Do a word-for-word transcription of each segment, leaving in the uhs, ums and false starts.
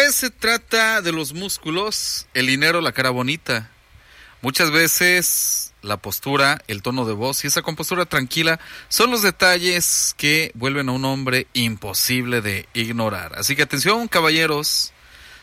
qué se trata de los músculos, el dinero, la cara bonita? Muchas veces la postura, el tono de voz y esa compostura tranquila son los detalles que vuelven a un hombre imposible de ignorar. Así que atención, caballeros,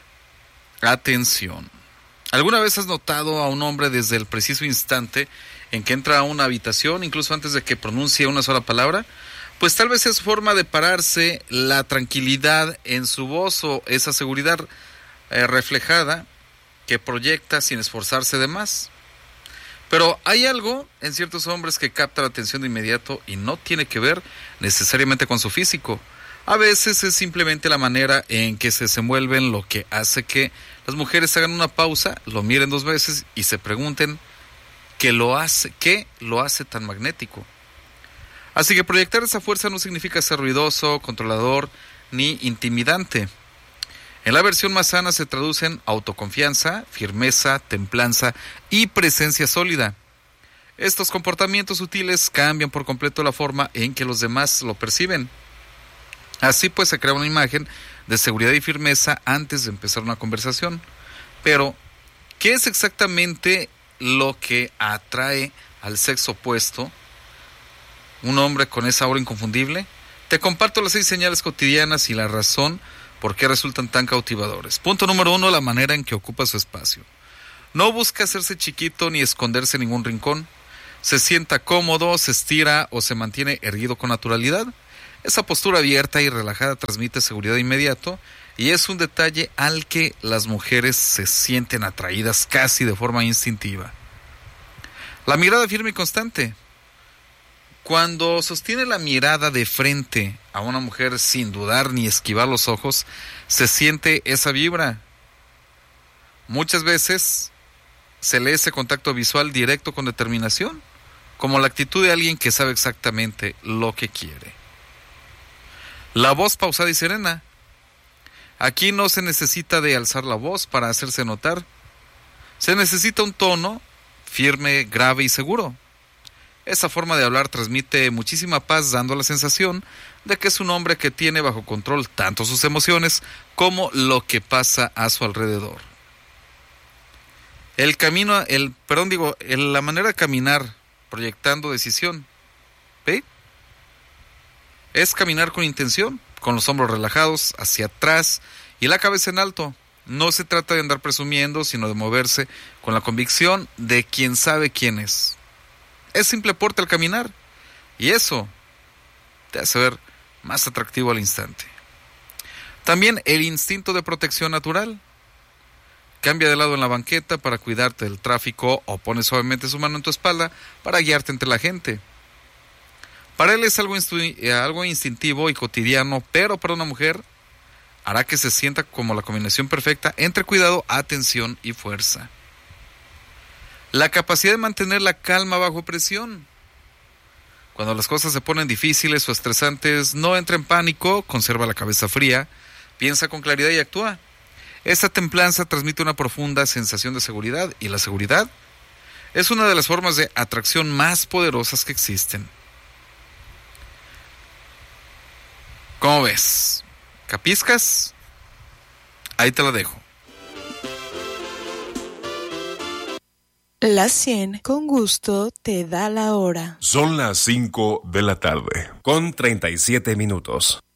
atención. ¿Alguna vez has notado a un hombre desde el preciso instante en que entra a una habitación, incluso antes de que pronuncie una sola palabra? Pues tal vez es forma de pararse la tranquilidad en su voz o esa seguridad eh, reflejada que proyecta sin esforzarse de más. Pero hay algo en ciertos hombres que capta la atención de inmediato y no tiene que ver necesariamente con su físico. A veces es simplemente la manera en que se desenvuelven lo que hace que las mujeres hagan una pausa, lo miren dos veces y se pregunten qué lo hace, qué lo hace tan magnético. Así que proyectar esa fuerza no significa ser ruidoso, controlador ni intimidante. En la versión más sana se traducen autoconfianza, firmeza, templanza y presencia sólida. Estos comportamientos sutiles cambian por completo la forma en que los demás lo perciben. Así pues se crea una imagen de seguridad y firmeza antes de empezar una conversación. Pero, ¿qué es exactamente lo que atrae al sexo opuesto? ¿Un hombre con esa aura inconfundible? Te comparto las seis señales cotidianas y la razón por qué resultan tan cautivadores. Punto número uno, la manera en que ocupa su espacio. No busca hacerse chiquito ni esconderse en ningún rincón. Se sienta cómodo, se estira o se mantiene erguido con naturalidad. Esa postura abierta y relajada transmite seguridad de inmediato y es un detalle al que las mujeres se sienten atraídas casi de forma instintiva. La mirada firme y constante. Cuando sostiene la mirada de frente a una mujer sin dudar ni esquivar los ojos, se siente esa vibra. Muchas veces se lee ese contacto visual directo con determinación, como la actitud de alguien que sabe exactamente lo que quiere. La voz pausada y serena. Aquí no se necesita de alzar la voz para hacerse notar. Se necesita un tono firme, grave y seguro. Esa forma de hablar transmite muchísima paz, dando la sensación de que es un hombre que tiene bajo control tanto sus emociones como lo que pasa a su alrededor. El camino, el, perdón, digo, el, la manera de caminar proyectando decisión, ¿ve? Es caminar con intención, con los hombros relajados hacia atrás y la cabeza en alto. No se trata de andar presumiendo, sino de moverse con la convicción de quien sabe quién es. Es simple porte al caminar, y eso te hace ver más atractivo al instante. También el instinto de protección natural. Cambia de lado en la banqueta para cuidarte del tráfico o pone suavemente su mano en tu espalda para guiarte entre la gente. Para él es algo, instu- algo instintivo y cotidiano, pero para una mujer hará que se sienta como la combinación perfecta entre cuidado, atención y fuerza. La capacidad de mantener la calma bajo presión. Cuando las cosas se ponen difíciles o estresantes, no entra en pánico, conserva la cabeza fría, piensa con claridad y actúa. Esta templanza transmite una profunda sensación de seguridad, y la seguridad es una de las formas de atracción más poderosas que existen. ¿Cómo ves? ¿Capiscas? Ahí te la dejo. La cien con gusto te da la hora. Son las cinco de la tarde, con treinta y siete minutos.